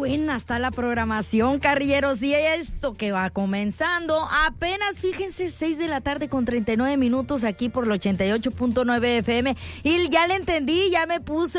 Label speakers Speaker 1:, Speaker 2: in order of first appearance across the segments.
Speaker 1: buena está la programación, carrilleros, y esto que va comenzando, apenas, fíjense, 6 de la tarde con 39 minutos aquí por el 88.9 FM, y ya le entendí, ya me puso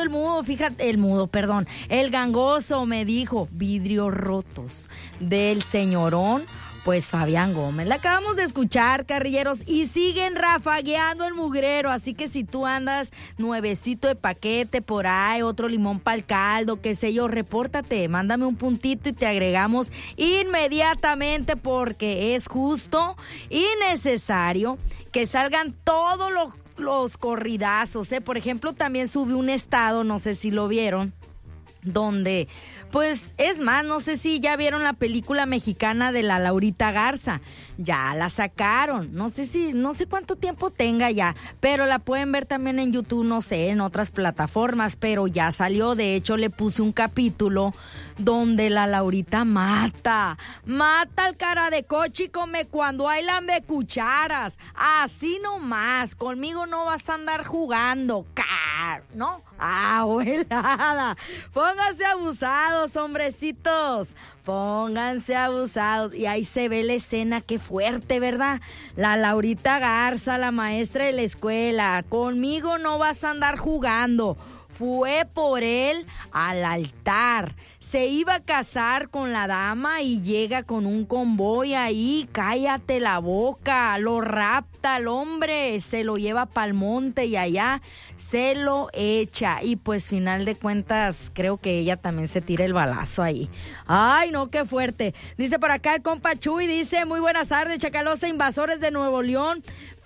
Speaker 1: el gangoso me dijo, vidrios rotos del señorón, pues Fabián Gómez. La acabamos de escuchar, carrilleros, y siguen rafagueando el mugrero, así que si tú andas nuevecito de paquete por ahí, otro limón para el caldo, qué sé yo, repórtate, mándame un puntito y te agregamos inmediatamente, porque es justo y necesario que salgan todos los corridazos, ¿eh? Por ejemplo, también subí un estado, no sé si lo vieron, donde... Pues es más, no sé si ya vieron la película mexicana de la Laurita Garza, ya la sacaron, no sé cuánto tiempo tenga ya, pero la pueden ver también en YouTube, no sé, en otras plataformas, pero ya salió. De hecho le puse un capítulo donde la Laurita mata al cara de coche y come cuando hay lambe cucharas, así nomás, conmigo no vas a andar jugando, ¿no? Abuelada, pónganse abusados, hombrecitos, pónganse abusados. Y ahí se ve la escena, qué fuerte, ¿verdad? La Laurita Garza, la maestra de la escuela, conmigo no vas a andar jugando. Fue por él al altar. Se iba a casar con la dama y llega con un convoy ahí, cállate la boca, lo rapta al hombre, se lo lleva pa'l monte y allá se lo echa. Y pues final de cuentas creo que ella también se tira el balazo ahí. Ay, no, qué fuerte. Dice por acá el compa Chuy, dice, muy buenas tardes, Chacalosa, invasores de Nuevo León,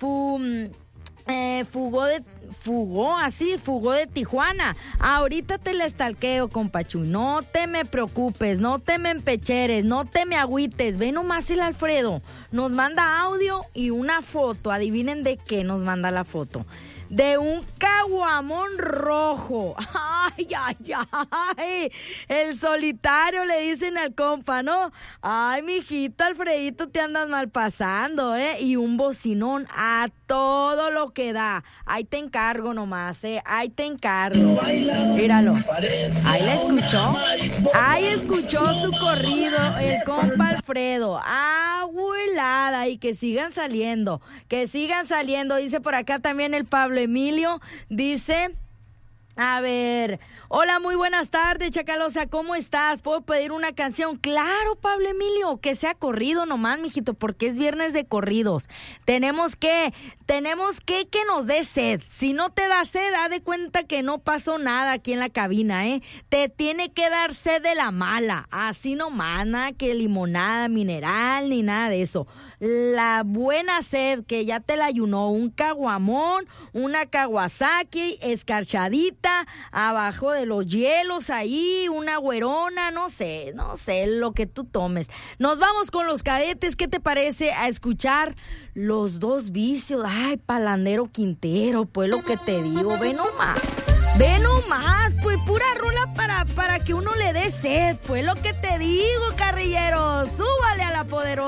Speaker 1: fugó de Tijuana. Ahorita te la estalqueo, compa Chuy. No te me preocupes, no te me empecheres, no te me agüites. Ve nomás el Alfredo. Nos manda audio y una foto. Adivinen de qué nos manda la foto. De un caguamón rojo. Ay, ay, ay. El solitario le dicen al compa, ¿no? Ay, mijito, Alfredito, te andas mal pasando, ¿eh? Y un bocinón a todo lo que da. Ahí te encargo nomás, ¿eh? Ahí te encargo. Míralo. Ahí la escuchó. Ahí escuchó su corrido el compa Alfredo. Abuelada. Y que sigan saliendo. Que sigan saliendo. Dice por acá también el Pablo Emilio, dice, a ver, hola, muy buenas tardes, Chacalosa, ¿cómo estás? ¿Puedo pedir una canción? Claro, Pablo Emilio, que sea corrido nomás, mijito, porque es viernes de corridos. Tenemos que nos dé sed. Si no te da sed, da de cuenta que no pasó nada aquí en la cabina, ¿eh? Te tiene que dar sed de la mala, así nomás, nada que limonada, mineral, ni nada de eso. La buena sed que ya te la ayunó, un caguamón, una Kawasaki escarchadita, abajo de los hielos ahí, una güerona, no sé, lo que tú tomes. Nos vamos con los Cadetes, ¿qué te parece a escuchar Los Dos Vicios? Ay, Palandero Quintero, pues lo que te digo, ve nomás, pues pura rola para que uno le dé sed, pues lo que te digo, carrilleros, súbale a la poderosa.